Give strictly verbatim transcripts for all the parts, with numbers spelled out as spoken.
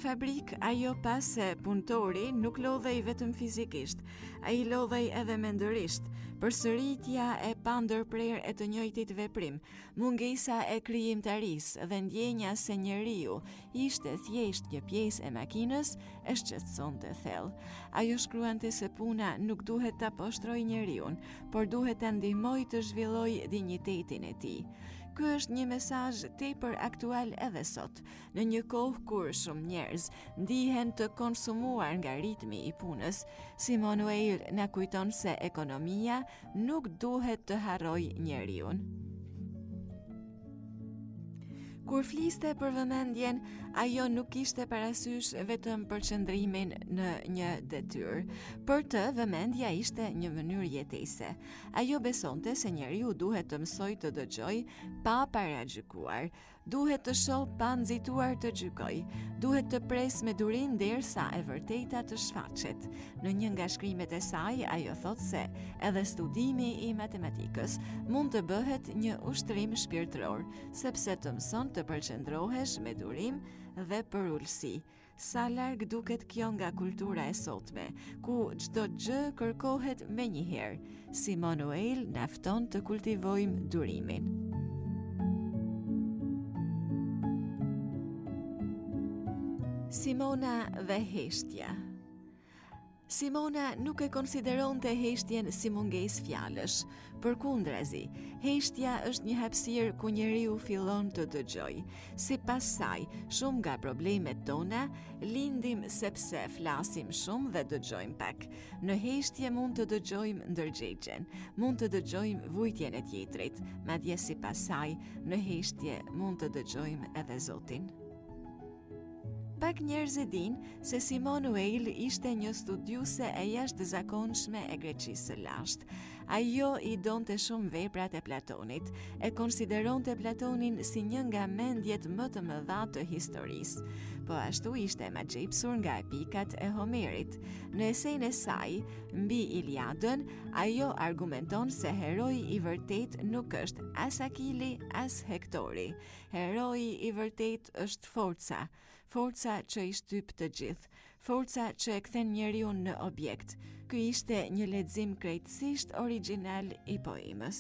fabrik, ajo pas se punëtori nuk lodhej vetëm fizikisht, ai lodhej edhe mendërisht, përsëritja e pandërprer e të njëjtit veprim, mungesa e krijimtarisë dhe ndjenja se njeriu ishte thjesht një pjesë e makinës e shqetësonte thellë. Ajo shkruante se puna nuk duhet ta poshtrojë njeriun, por duhet ta ndihmojë të zhvillojë dinjitetin e tij. Ky është një mesazh tepër aktual edhe sot, në një kohë kur shumë njerëz ndihen të konsumuar nga ritmi i punës. Simone Weil na kujton se ekonomia nuk duhet të harrojë njeriun. Kur fliste për vëmendjen, ajo nuk kishte parasysh vetëm përqendrimin në një detyrë. Për të, vëmendja ishte një mënyrë jetese. Ajo besonte se njeriu duhet të mësojë të dëgjojë pa paragjykuar, duhet të shohë pa nxituar të gjykojë, duhet të presë me durim derisa e vërteta të shfaqet. Në një nga shkrimet e saj, ajo thotë se edhe studimi i matematikës mund të bëhet një ushtrim shpirtëror, sepse të mëson të përqendrohesh me durim dhe përullësi. Sa larg duket kjo nga kultura e sotme, ku çdo gjë kërkohet menjëherë. Simone Weil na fton të kultivojmë durimin. Simona dhe heshtja. Simona nuk e konsideronte heshtjen si mungesë fjalësh. Përkundrazi, heshtja është një hapësirë ku njeriu fillon të dëgjojë. Sipas saj, shumë nga problemet tona lindim sepse flasim shumë dhe dëgjojmë pak. Në heshtje mund të dëgjojmë ndërgjegjen, mund të dëgjojmë vujtjen e tjetrit, madje sipas saj, në heshtje mund të dëgjojmë edhe Zotin. Pak njerëz e dinë se Simone Weil ishte një studiuse e jashtëzakonshme e Greqisë së lashtë. Ajo i donte shumë veprat e Platonit, e konsideronte Platonin si një nga mendjet më të mëdha të historisë. Po ashtu ishte e magjepsur nga epikat e Homerit. Në esein e saj, mbi Iliadën, ajo argumenton se heroi i vërtet nuk është as Akili, as Hektori. Heroi i vërtet është forca, forca që i shtyp të gjithë, forca që e kthen njeriun në objekt. Ky ishte një lexim krejtësisht origjinal i poemës.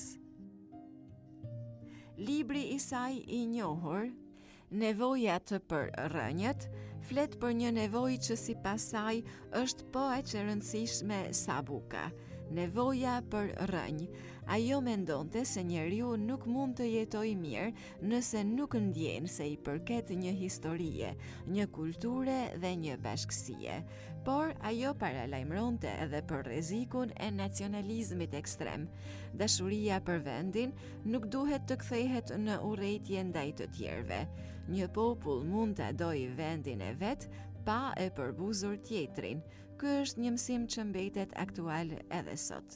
Libri i saj i njohur, Nevoja të përrënjët, flet për një nevojë që sipas saj është po aq e rëndësishme sa buka. Nevoja për rënj. Ajo mendonte se njeriu nuk mund të jetojë mirë nëse nuk ndjen se i përket një historie, një kulture dhe një bashkësie. Por ajo paralajmëronte edhe për rrezikun e nacionalizmit ekstrem. Dashuria për vendin nuk duhet të kthehet në urrëtie ndaj të tjerëve. Një popull mund të adojë vendin e vet pa e përbuzur tjetrin. Ky është një mësim që mbetet aktual edhe sot.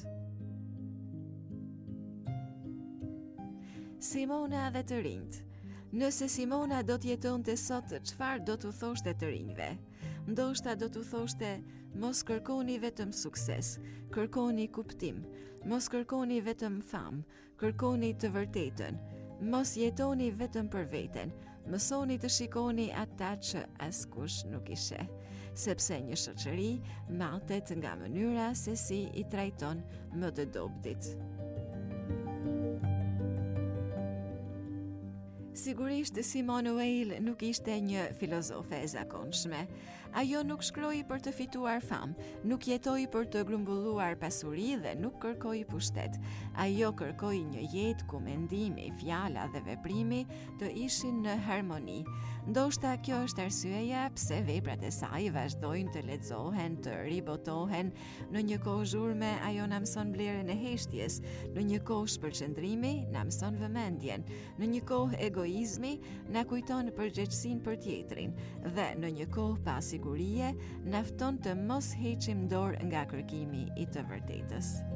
Simona dhe të rinjt. Nëse Simona do të jetonte sot, çfarë do t'u thoshte të rinjve? Ndoshta do t'u thoshte: mos kërkoni vetëm sukses, kërkoni kuptim, mos kërkoni vetëm famë, kërkoni të vërtetën, mos jetoni vetëm për veten, mësoni të shikoni ata që askush nuk i sheh, sepse një shoqëri matet nga mënyra se si i trajton më të dobëtit. Sigurisht, Simone Weil nuk ishte një filozofe e zakonshme. Ajo nuk shkroi për të fituar famë, nuk jetoi për të grumbulluar pasuri dhe nuk kërkoi pushtet. Ajo kërkoi një jetë ku mendimi, fjala dhe veprimi të ishin në harmoni. Ndoshta kjo është arsyeja pse veprat e saj vazhdojnë të lexohen, të ribotohen. Në një kohë zhurme ajo na mëson vlerën e heshtjes, në një kohë shpërqendrimi na mëson vëmendjen, në një kohë egoizmi na kujton përgjegjësinë për tjetrin dhe në një kohë pa sigurie na fton të mos heqim dorë nga kërkimi i të vërtetës.